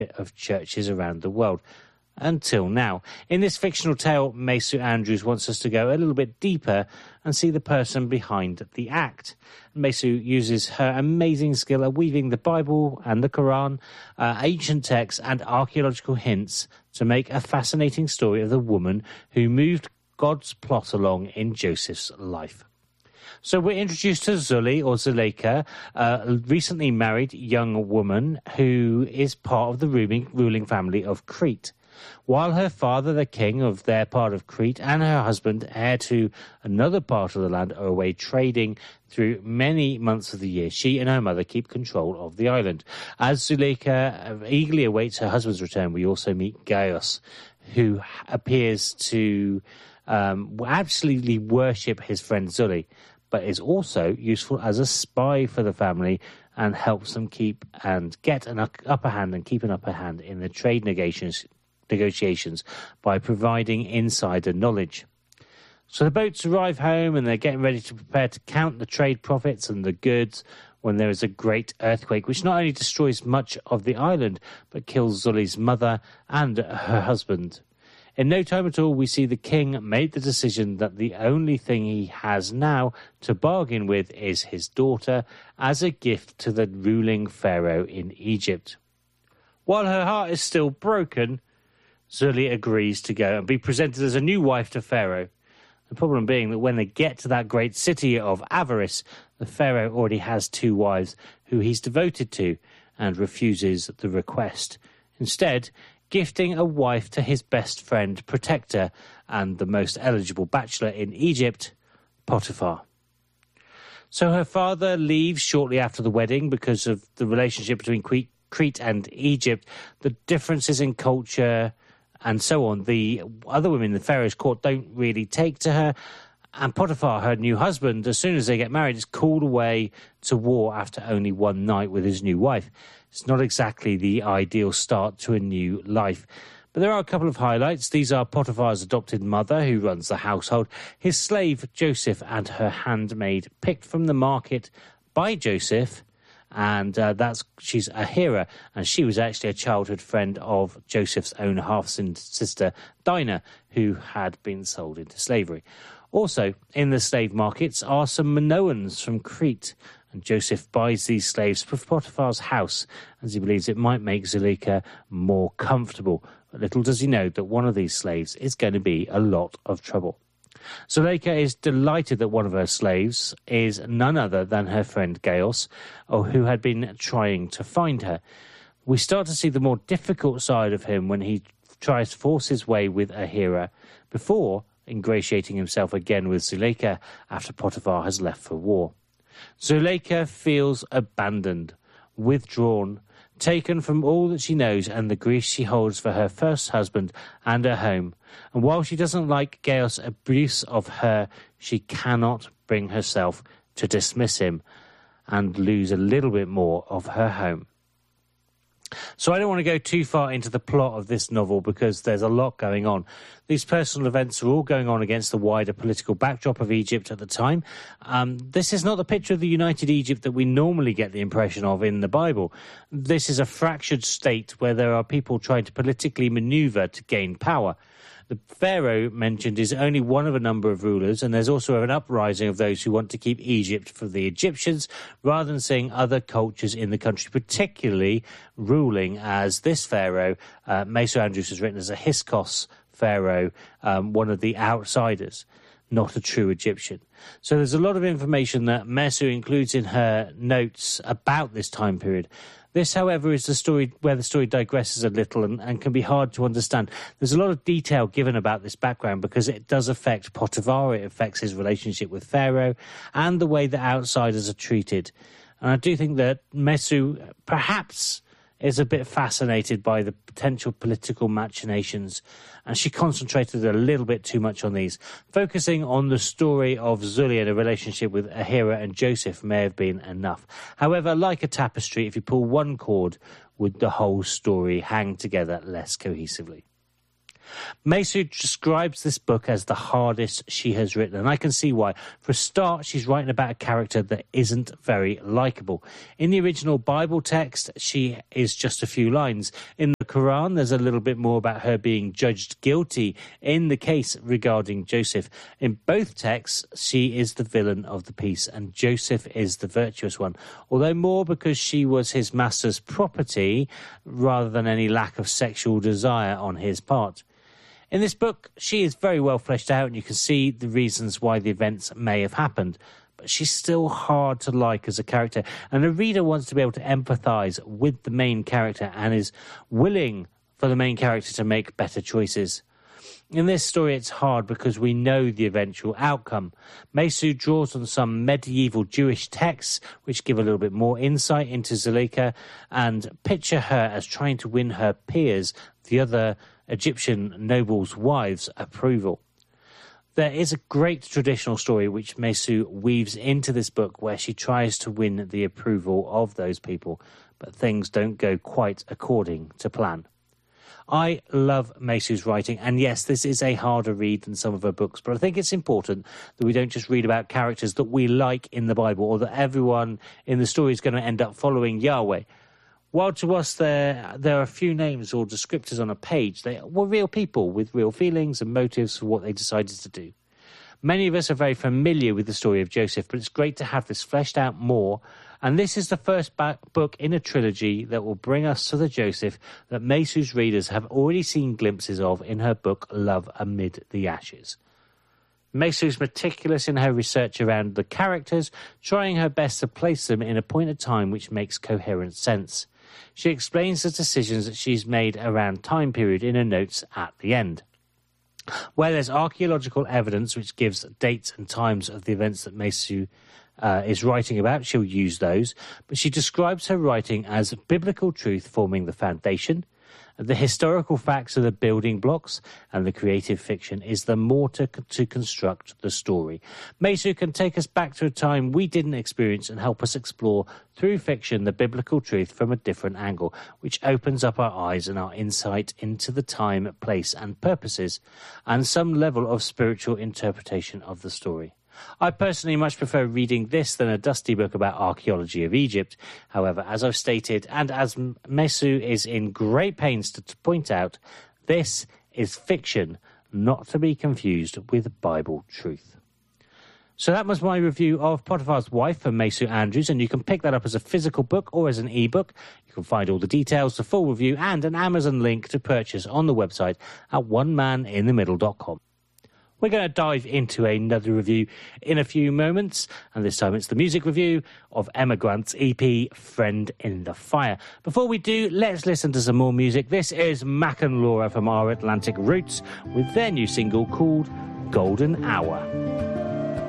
pulpit of churches around the world. Until now. In this fictional tale, Maysu Andrews wants us to go a little bit deeper and see the person behind the act. Maysu uses her amazing skill at weaving the Bible and the Quran, ancient texts and archaeological hints to make a fascinating story of the woman who moved God's plot along in Joseph's life. So we're introduced to Zuli, or Zuleika, a recently married young woman who is part of the ruling family of Crete. While her father, the king of their part of Crete, and her husband, heir to another part of the land, are away trading through many months of the year, she and her mother keep control of the island. As Zuleika eagerly awaits her husband's return, we also meet Gaius, who appears to absolutely worship his friend Zuli, but is also useful as a spy for the family and helps them keep and get an upper hand and keep an upper hand in the trade negotiations by providing insider knowledge. So the boats arrive home and they're getting ready to prepare to count the trade profits and the goods when there is a great earthquake, which not only destroys much of the island, but kills Zuli's mother and her husband. In no time at all, we see the king made the decision that the only thing he has now to bargain with is his daughter as a gift to the ruling pharaoh in Egypt. While her heart is still broken, Zuli agrees to go and be presented as a new wife to Pharaoh. The problem being that when they get to that great city of Avaris, the Pharaoh already has two wives who he's devoted to and refuses the request. Instead, gifting a wife to his best friend, protector, and the most eligible bachelor in Egypt, Potiphar. So her father leaves shortly after the wedding because of the relationship between Crete and Egypt, the differences in culture, and so on. The other women in the Pharaoh's court don't really take to her. And Potiphar, her new husband, as soon as they get married, is called away to war after only one night with his new wife. It's not exactly the ideal start to a new life. But there are a couple of highlights. These are Potiphar's adopted mother, who runs the household, his slave Joseph, and her handmaid, picked from the market by Joseph. And she's Ahira, and she was actually a childhood friend of Joseph's own half-sister, Dinah, who had been sold into slavery. Also, in the slave markets are some Minoans from Crete, and Joseph buys these slaves for Potiphar's house, as he believes it might make Zuleika more comfortable. But little does he know that one of these slaves is going to be a lot of trouble. Zuleika is delighted that one of her slaves is none other than her friend Gaius, who had been trying to find her. We start to see the more difficult side of him when he tries to force his way with Ahira, before ingratiating himself again with Zuleika after Potiphar has left for war. Zuleika feels abandoned, withdrawn, taken from all that she knows and the grief she holds for her first husband and her home. And while she doesn't like Gaius' abuse of her, she cannot bring herself to dismiss him and lose a little bit more of her home. So I don't want to go too far into the plot of this novel because there's a lot going on. These personal events are all going on against the wider political backdrop of Egypt at the time. This is not the picture of the united Egypt that we normally get the impression of in the Bible. This is a fractured state where there are people trying to politically maneuver to gain power. The Pharaoh mentioned is only one of a number of rulers, and there's also an uprising of those who want to keep Egypt for the Egyptians rather than seeing other cultures in the country, particularly ruling as this Pharaoh, Maysu Andrews, has written as a Hyksos Pharaoh, one of the outsiders, not a true Egyptian. So there's a lot of information that Maysu includes in her notes about this time period. This, however, is the story where the story digresses a little and can be hard to understand. There's a lot of detail given about this background because it does affect Potiphar, it affects his relationship with Pharaoh, and the way that outsiders are treated. And I do think that Maysu perhaps is a bit fascinated by the potential political machinations, and she concentrated a little bit too much on these. Focusing on the story of Zuli and a relationship with Ahira and Joseph may have been enough. However, like a tapestry, if you pull one cord, would the whole story hang together less cohesively? Maisu describes this book as the hardest she has written, and I can see why. For a start, she's writing about a character that isn't very likeable. In the original Bible text, she is just a few lines. In the Quran, there's a little bit more about her being judged guilty in the case regarding Joseph. In both texts, she is the villain of the piece, and Joseph is the virtuous one, although more because she was his master's property rather than any lack of sexual desire on his part. In this book, she is very well fleshed out, and you can see the reasons why the events may have happened. But she's still hard to like as a character, and the reader wants to be able to empathise with the main character and is willing for the main character to make better choices. In this story, it's hard because we know the eventual outcome. Maisu draws on some medieval Jewish texts which give a little bit more insight into Zuleika and picture her as trying to win her peers, the other Egyptian nobles' wives' approval. There is a great traditional story which Maisu weaves into this book where she tries to win the approval of those people, but things don't go quite according to plan. I love Maisu's writing, and yes, this is a harder read than some of her books, but I think it's important that we don't just read about characters that we like in the Bible or that everyone in the story is going to end up following Yahweh. While to us there are a few names or descriptors on a page, they were real people with real feelings and motives for what they decided to do. Many of us are very familiar with the story of Joseph, but it's great to have this fleshed out more. And this is the first book in a trilogy that will bring us to the Joseph that Maisu's readers have already seen glimpses of in her book Love Amid the Ashes. Maisu's meticulous in her research around the characters, trying her best to place them in a point of time which makes coherent sense. She explains the decisions that she's made around time period in her notes at the end. Where there's archaeological evidence which gives dates and times of the events that Maisu is writing about, she'll use those, but she describes her writing as biblical truth forming the foundation. The historical facts are the building blocks, and the creative fiction is the mortar to construct the story. Maisu can take us back to a time we didn't experience and help us explore through fiction the biblical truth from a different angle, which opens up our eyes and our insight into the time, place and purposes, and some level of spiritual interpretation of the story. I personally much prefer reading this than a dusty book about archaeology of Egypt. However, as I've stated, and as Maisu is in great pains to point out, this is fiction, not to be confused with Bible truth. So that was my review of Potiphar's Wife from Maisu Andrews, and you can pick that up as a physical book or as an ebook. You can find all the details, the full review, and an Amazon link to purchase on the website at onemaninthemiddle.com. We're going to dive into another review in a few moments, and this time it's the music review of Emma Grant's EP, Friend in the Fire. Before we do, let's listen to some more music. This is Mac and Laura from Our Atlantic Roots with their new single called Golden Hour.